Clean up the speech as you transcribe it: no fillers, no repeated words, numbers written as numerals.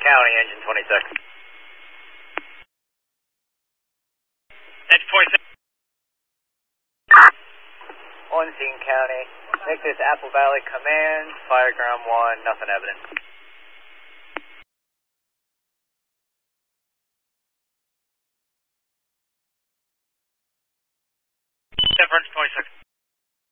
County, engine 26. Engine 26. On scene, County. Make this Apple Valley Command, fire ground 1, nothing evident. San Francisco 26.